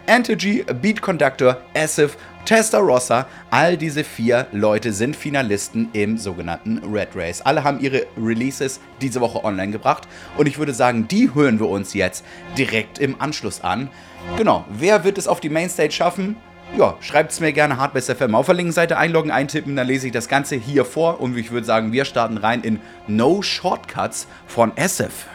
Antigy, Beat Conductor, Asif, Testarossa, all diese 4 Leute sind Finalisten im sogenannten Red Race. Alle haben ihre Releases diese Woche online gebracht und ich würde sagen, die hören wir uns jetzt direkt im Anschluss an. Genau, wer wird es auf die Mainstage schaffen? Ja, schreibt es mir gerne Hardbass FM auf der linken Seite einloggen, eintippen, dann lese ich das Ganze hier vor und ich würde sagen, wir starten rein in No Shortcuts von Asif.